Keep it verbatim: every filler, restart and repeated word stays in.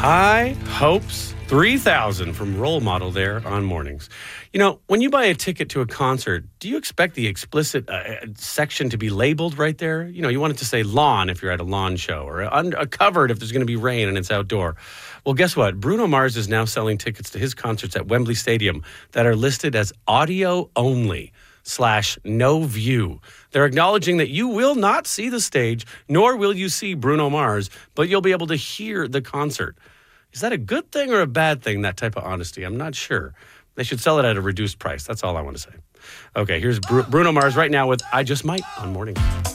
High Hopes three thousand from Role Model there on Mornings. You know, when you buy a ticket to a concert, do you expect the explicit uh, section to be labeled right there? You know, you want it to say lawn if you're at a lawn show, or un- uh, covered if there's going to be rain and it's outdoor. Well, guess what? Bruno Mars is now selling tickets to his concerts at Wembley Stadium that are listed as audio only slash no view. They're acknowledging that you will not see the stage, nor will you see Bruno Mars, but you'll be able to hear the concert. Is that a good thing or a bad thing, that type of honesty? I'm not sure. They should sell it at a reduced price. That's all I want to say. Okay, here's Bru- Bruno Mars right now with I Just Might on Morning.